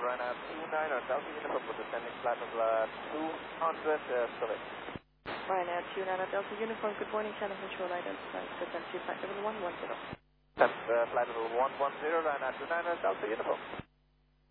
Ryanair 29 Delta Uniform with descending flight level 200, select. Ryanair 29 Delta Uniform, good morning, channel control identified, descend to flight level 110. Flight level 110, Ryanair 29 Delta Uniform.